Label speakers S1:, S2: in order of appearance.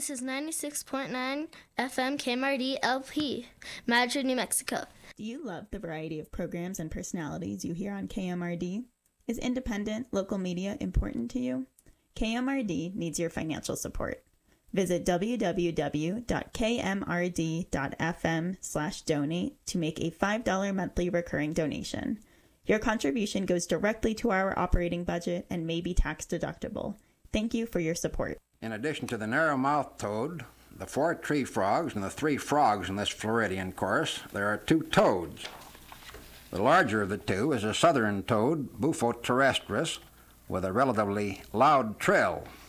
S1: This is 96.9 FM KMRD LP, Madrid, New Mexico.
S2: Do you love the variety of programs and personalities you hear on KMRD? Is independent, local media important to you? KMRD needs your financial support. Visit www.kmrd.fm/donate to make a $5 monthly recurring donation. Your contribution goes directly to our operating budget and may be tax deductible. Thank you for your support.
S3: In addition to the narrow-mouthed toad, the 4 tree frogs, and the 3 frogs in this Floridian course, there are 2 toads. The larger of the 2 is a southern toad, Bufo terrestris, with a relatively loud trill.